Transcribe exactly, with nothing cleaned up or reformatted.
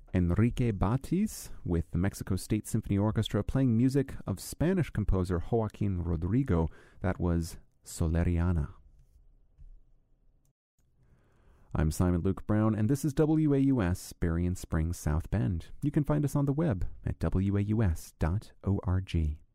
Enrique Batis with the Mexico State Symphony Orchestra playing music of Spanish composer Joaquin Rodrigo. That was Soleriana. I'm Simon Luke Brown, and this is W A U S, Berrien Springs, South Bend. You can find us on the web at W A U S dot org.